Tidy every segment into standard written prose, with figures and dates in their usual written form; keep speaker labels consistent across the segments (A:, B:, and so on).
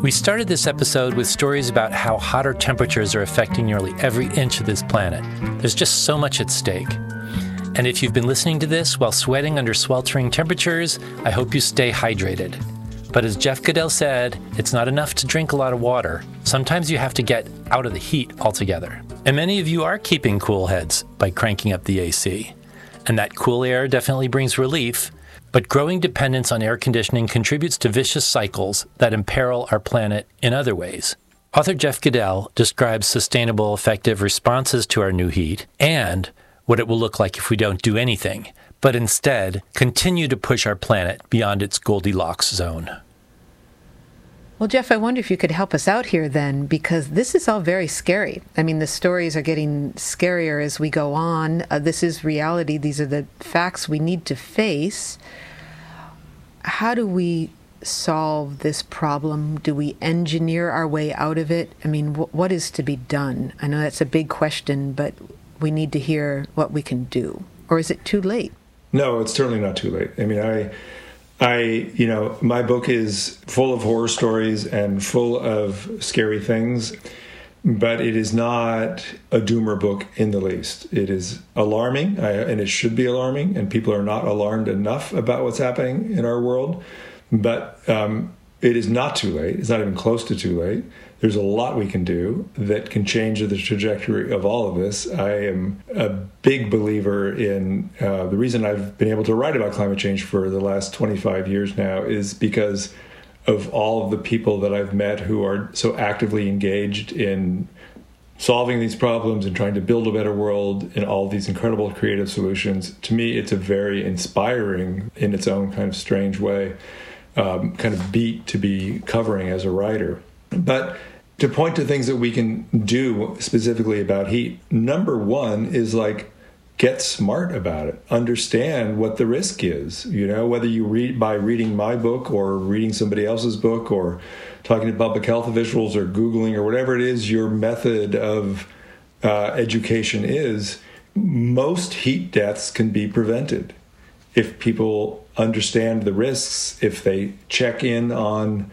A: We started this episode with stories about how hotter temperatures are affecting nearly every inch of this planet. There's just so much at stake. And if you've been listening to this while sweating under sweltering temperatures, I hope you stay hydrated. But as Jeff Goodell said, it's not enough to drink a lot of water. Sometimes you have to get out of the heat altogether. And many of you are keeping cool heads by cranking up the AC. And that cool air definitely brings relief. But growing dependence on air conditioning contributes to vicious cycles that imperil our planet in other ways. Author Jeff Goodell describes sustainable, effective responses to our new heat and what it will look like if we don't do anything, but instead continue to push our planet beyond its Goldilocks zone.
B: Well, Jeff, I wonder if you could help us out here then, because this is all very scary. I mean, the stories are getting scarier as we go on. This is reality. These are the facts we need to face. How do we solve this problem? Do we engineer our way out of it? I mean, what is to be done? I know that's a big question, but we need to hear what we can do. Or is it too late?
C: No, it's certainly not too late. I mean, my book is full of horror stories and full of scary things, but it is not a doomer book in the least. It is alarming, and it should be alarming, and people are not alarmed enough about what's happening in our world. But it is not too late. It's not even close to too late. There's a lot we can do that can change the trajectory of all of this. I am a big believer in the reason I've been able to write about climate change for the last 25 years now is because of all of the people that I've met who are so actively engaged in solving these problems and trying to build a better world and all these incredible creative solutions. To me, it's a very inspiring, in its own kind of strange way, kind of beat to be covering as a writer. But to point to things that we can do specifically about heat, number one is get smart about it. Understand what the risk is. Whether you read by reading my book or reading somebody else's book or talking to public health officials or Googling or whatever it is your method of education is, most heat deaths can be prevented if people understand the risks, if they check in on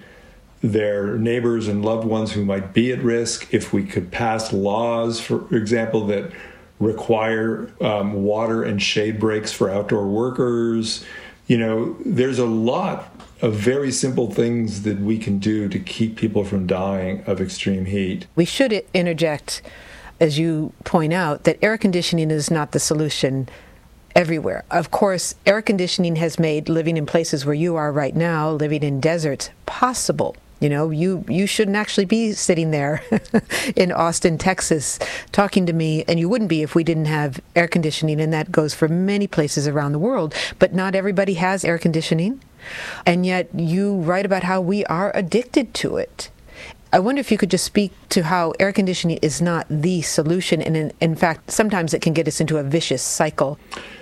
C: their neighbors and loved ones who might be at risk, if we could pass laws, for example, that require water and shade breaks for outdoor workers. There's a lot of very simple things that we can do to keep people from dying of extreme heat.
B: We should interject, as you point out, that air conditioning is not the solution everywhere. Of course, air conditioning has made living in places where you are right now, living in deserts, possible. You shouldn't actually be sitting there in Austin, Texas, talking to me, and you wouldn't be if we didn't have air conditioning, and that goes for many places around the world. But not everybody has air conditioning, and yet you write about how we are addicted to it. I wonder if you could just speak to how air conditioning is not the solution, and in fact, sometimes it can get us into a vicious cycle.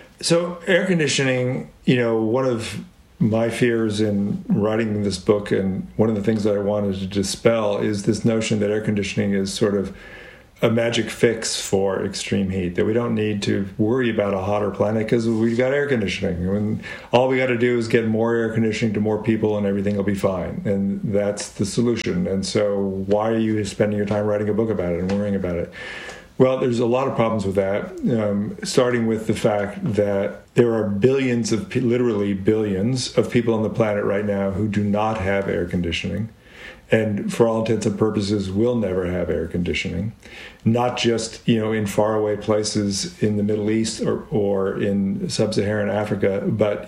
C: So air conditioning, one of my fears in writing this book, and one of the things that I wanted to dispel, is this notion that air conditioning is sort of a magic fix for extreme heat, that we don't need to worry about a hotter planet because we've got air conditioning. And all we got to do is get more air conditioning to more people and everything will be fine. And that's the solution. And so why are you spending your time writing a book about it and worrying about it? Well, there's a lot of problems with that, starting with the fact that there are literally billions of people on the planet right now who do not have air conditioning, and for all intents and purposes will never have air conditioning, not just in faraway places in the Middle East or in sub-Saharan Africa, but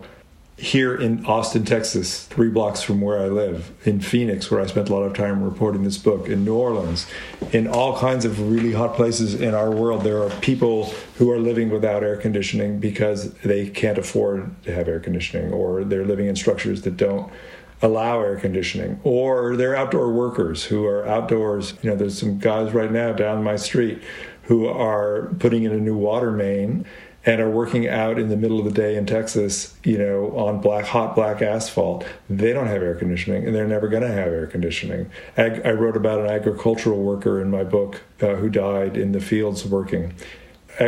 C: here in Austin, Texas, 3 blocks from where I live, in Phoenix, where I spent a lot of time reporting this book, in New Orleans, in all kinds of really hot places in our world, there are people who are living without air conditioning because they can't afford to have air conditioning, or they're living in structures that don't allow air conditioning, or they're outdoor workers who are outdoors. There's some guys right now down my street who are putting in a new water main and are working out in the middle of the day in Texas, on hot black asphalt. They don't have air conditioning, and they're never going to have air conditioning. I wrote about an agricultural worker in my book who died in the fields working.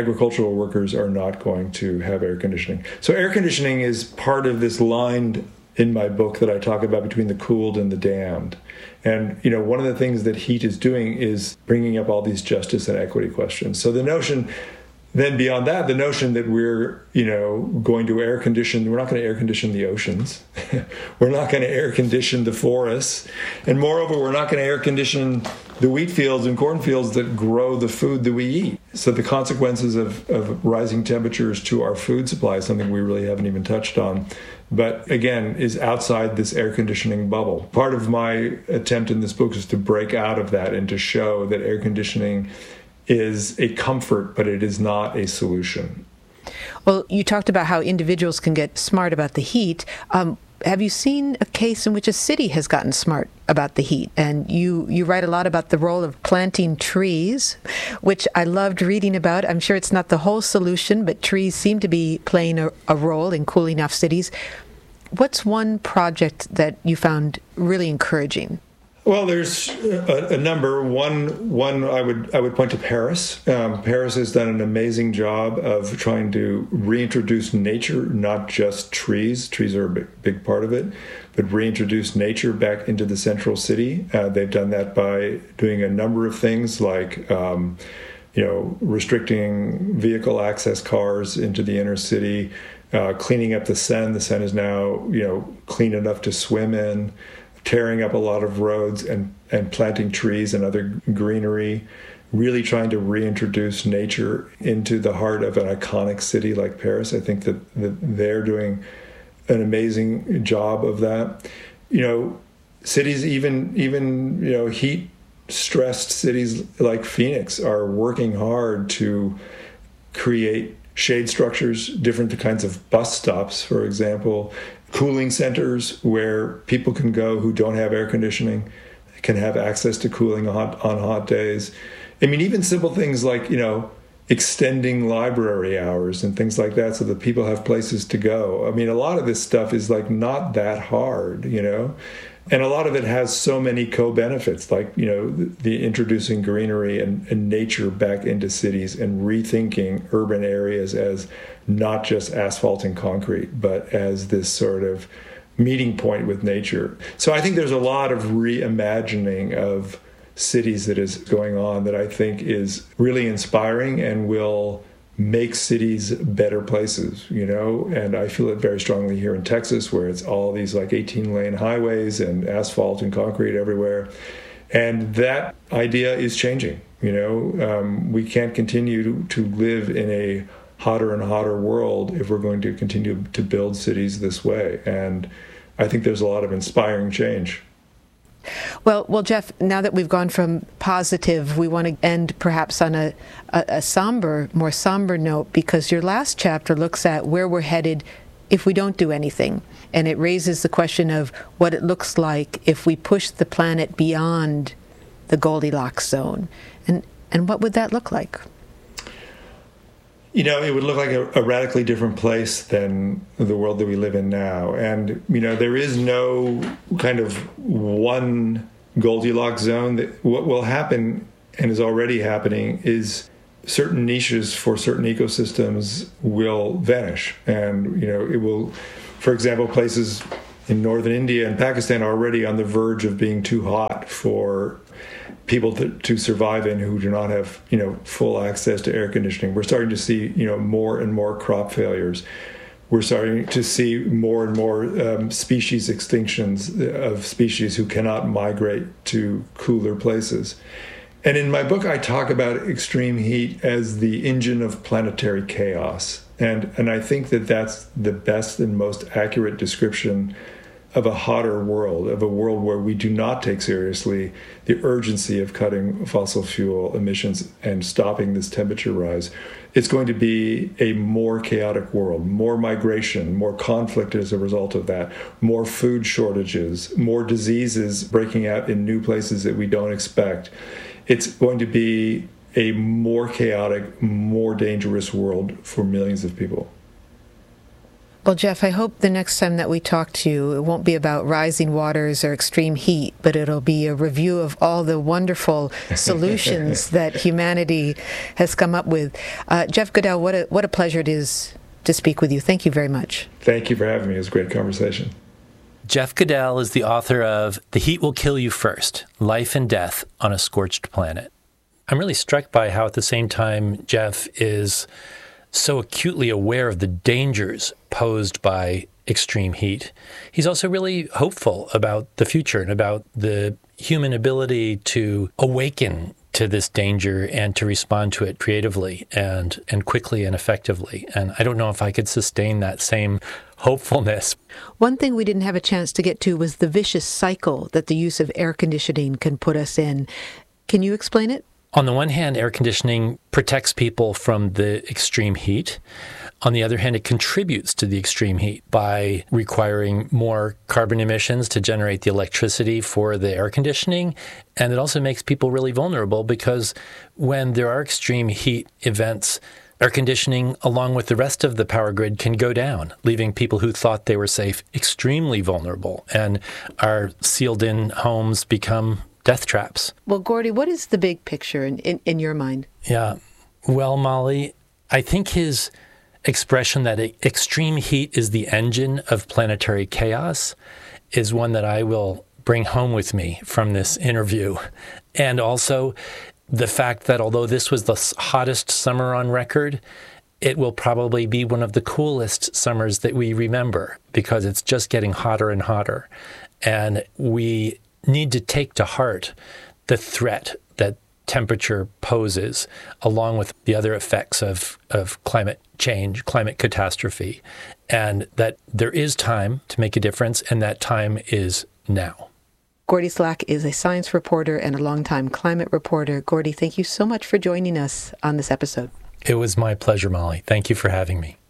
C: Agricultural workers are not going to have air conditioning. So air conditioning is part of this lined in my book that I talk about between the cooled and the damned. And, one of the things that heat is doing is bringing up all these justice and equity questions. So the notion, then beyond that, the notion that we're, going to we're not going to air condition the oceans. We're not going to air condition the forests. And moreover, we're not going to air condition the wheat fields and cornfields that grow the food that we eat. So the consequences of rising temperatures to our food supply is something we really haven't even touched on, but again, is outside this air conditioning bubble. Part of my attempt in this book is to break out of that and to show that air conditioning is a comfort, but it is not a solution.
B: Well, you talked about how individuals can get smart about the heat. Have you seen a case in which a city has gotten smart about the heat? And you write a lot about the role of planting trees, which I loved reading about. I'm sure it's not the whole solution, but trees seem to be playing a role in cooling off cities. What's one project that you found really encouraging?
C: Well, there's a number. One I would point to Paris. Paris has done an amazing job of trying to reintroduce nature, not just trees. Trees are a big part of it, but reintroduce nature back into the central city. They've done that by doing a number of things like, restricting vehicle access cars into the inner city, cleaning up the Seine. The Seine is now, clean enough to swim in. Tearing up a lot of roads and planting trees and other greenery, really trying to reintroduce nature into the heart of an iconic city like Paris. I think that they're doing an amazing job of that. Cities, even heat-stressed cities like Phoenix are working hard to create shade structures, different kinds of bus stops, for example, cooling centers where people can go who don't have air conditioning, can have access to cooling on hot days. I mean, even simple things like, extending library hours and things like that so that people have places to go. I mean, a lot of this stuff is like not that hard, and a lot of it has so many co-benefits, like, the introducing greenery and nature back into cities and rethinking urban areas as not just asphalt and concrete, but as this sort of meeting point with nature. So I think there's a lot of reimagining of cities that is going on that I think is really inspiring and will make cities better places, and I feel it very strongly here in Texas, where it's all these like 18-lane highways and asphalt and concrete everywhere. And that idea is changing. We can't continue to live in a hotter and hotter world if we're going to continue to build cities this way. And I think there's a lot of inspiring change.
B: Well, Jeff, now that we've gone from positive, we want to end perhaps on a more somber note, because your last chapter looks at where we're headed if we don't do anything. And it raises the question of what it looks like if we push the planet beyond the Goldilocks zone. And what would that look like?
C: It would look like a radically different place than the world that we live in now. And, there is no kind of one Goldilocks zone. That what will happen, and is already happening, is certain niches for certain ecosystems will vanish. And, it will, for example, places in northern India and Pakistan are already on the verge of being too hot for people to survive in who do not have, full access to air conditioning. We're starting to see, more and more crop failures. We're starting to see more and more species extinctions of species who cannot migrate to cooler places. And in my book, I talk about extreme heat as the engine of planetary chaos. And I think that that's the best and most accurate description of a hotter world, of a world where we do not take seriously the urgency of cutting fossil fuel emissions and stopping this temperature rise. It's going to be a more chaotic world, more migration, more conflict as a result of that, more food shortages, more diseases breaking out in new places that we don't expect. It's going to be a more chaotic, more dangerous world for millions of people.
B: Well, Jeff, I hope the next time that we talk to you, it won't be about rising waters or extreme heat, but it'll be a review of all the wonderful solutions that humanity has come up with. Jeff Goodell, what a pleasure it is to speak with you. Thank you very much.
C: Thank you for having me. It was a great conversation.
A: Jeff Goodell is the author of The Heat Will Kill You First, Life and Death on a Scorched Planet. I'm really struck by how at the same time Jeff is so acutely aware of the dangers posed by extreme heat. He's also really hopeful about the future and about the human ability to awaken to this danger and to respond to it creatively and quickly and effectively. And I don't know if I could sustain that same hopefulness.
B: One thing we didn't have a chance to get to was the vicious cycle that the use of air conditioning can put us in. Can you explain it?
A: On the one hand, air conditioning protects people from the extreme heat. On the other hand, it contributes to the extreme heat by requiring more carbon emissions to generate the electricity for the air conditioning. And it also makes people really vulnerable because when there are extreme heat events, air conditioning, along with the rest of the power grid, can go down, leaving people who thought they were safe extremely vulnerable. And our sealed-in homes become death traps.
B: Well, Gordy, what is the big picture in your mind?
A: Yeah. Well, Molly, I think his expression that extreme heat is the engine of planetary chaos is one that I will bring home with me from this interview. And also the fact that although this was the hottest summer on record, it will probably be one of the coolest summers that we remember because it's just getting hotter and hotter. And we need to take to heart the threat that temperature poses, along with the other effects of climate change, climate catastrophe, and that there is time to make a difference, and that time is now.
B: Gordy Slack is a science reporter and a longtime climate reporter. Gordy, thank you so much for joining us on this episode.
A: It was my pleasure, Molly. Thank you for having me.